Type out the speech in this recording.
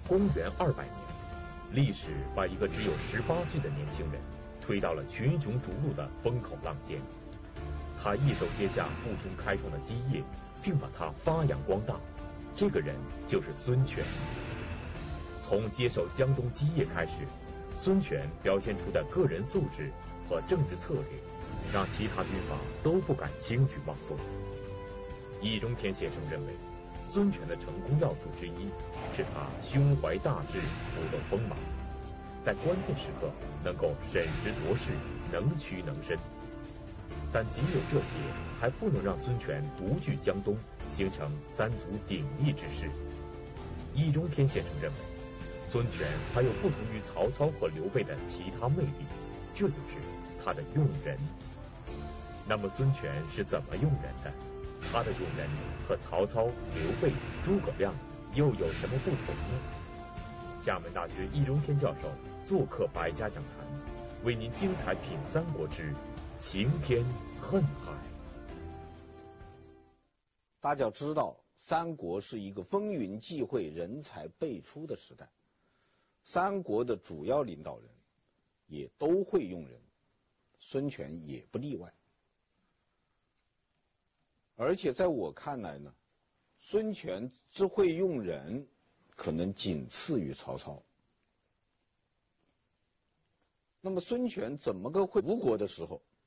公元200年，历史把一个只有18岁的年轻人推到了群雄逐鹿的风口浪尖。他一手接下父兄开创的基业，并把它发扬光大。这个人就是孙权。从接手江东基业开始，孙权表现出的个人素质和政治策略，让其他军阀都不敢轻举妄动。易中天先生认为，孙权的成功要素之一是他胸怀大志，不露锋芒，在关键时刻能够审时度势，能屈能伸。但仅有这些还不能让孙权独据江东，形成三足鼎立之势。易中天先生认为，孙权还有不同于曹操和刘备的其他魅力，这就是他的用人。那么孙权是怎么用人的？他的用人和曹操、刘备、诸葛亮又有什么不同呢？厦门大学易中天教授做客百家讲坛，为您精彩品三国之晴天恨海。 大家知道，三国是一个风云际会、人才辈出的时代，三国的主要领导人也都会用人，孙权也不例外。而且在我看来呢，孙权之会用人，可能仅次于曹操。那么孙权怎么个会吴国的时候，